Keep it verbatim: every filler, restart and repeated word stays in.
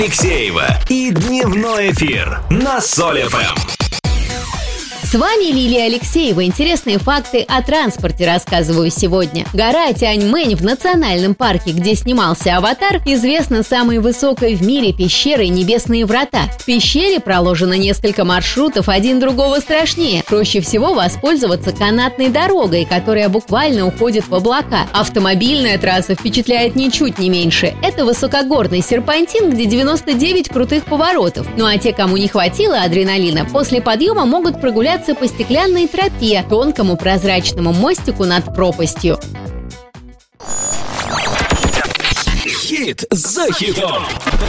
Алексеева и дневной эфир на Соль эф эм. С вами Лилия Алексеева. Интересные факты о транспорте рассказываю сегодня. Гора Тяньмэнь в национальном парке, где снимался «Аватар», известна самой высокой в мире пещерой «Небесные врата». В пещере проложено несколько маршрутов, один другого страшнее. Проще всего воспользоваться канатной дорогой, которая буквально уходит в облака. Автомобильная трасса впечатляет ничуть не меньше. Это высокогорный серпантин, где девяносто девять крутых поворотов. Ну а те, кому не хватило адреналина, после подъема могут прогуляться по стеклянной тропе, тонкому прозрачному мостику над пропастью. Хит за хитом.